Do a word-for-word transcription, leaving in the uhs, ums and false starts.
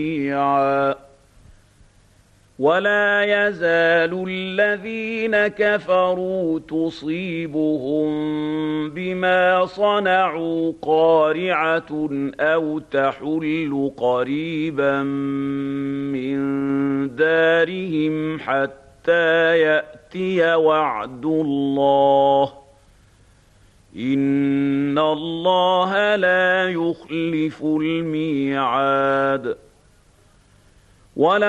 ولا يزال الذين كفروا تصيبهم بما صنعوا قارعة أو تحل قريبا من دارهم حتى يأتي وعد الله إن الله لا يخلف الميعاد.